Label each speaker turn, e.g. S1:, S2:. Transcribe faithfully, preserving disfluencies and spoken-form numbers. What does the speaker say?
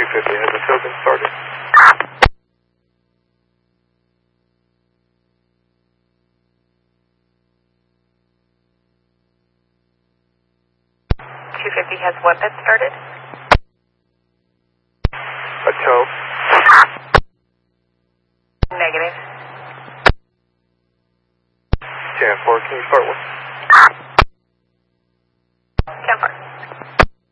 S1: fifty, has the tow been started?
S2: two fifty has what been started?
S1: A tow.
S2: Negative.
S1: ten four, can you start one?